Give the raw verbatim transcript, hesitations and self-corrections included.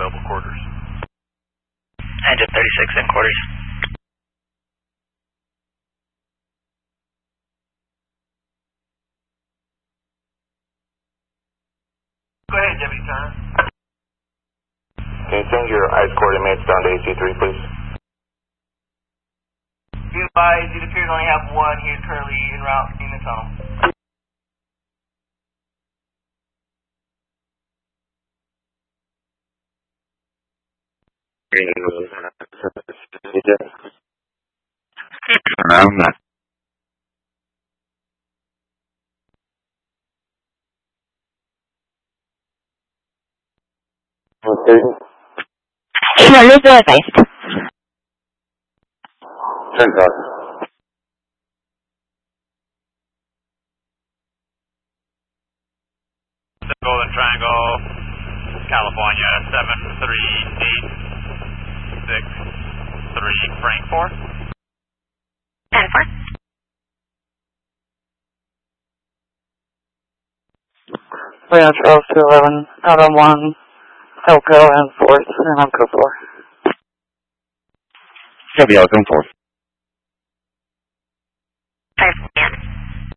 available quarters. Engine thirty-six in quarters. Go ahead, Deputy Turner. Can you send your I C E coordinates down to A C three, please? Be advised, it appears to only have one. He is currently en route in the tunnel. I'm not. Okay. Sure, leave the advised. ten o'clock. The Golden Triangle, California, seven three eight six three, Frank four. ten four. Leo Charles two eleven, out on one, Elko and fourth, and Elko four. Heavy Elko four.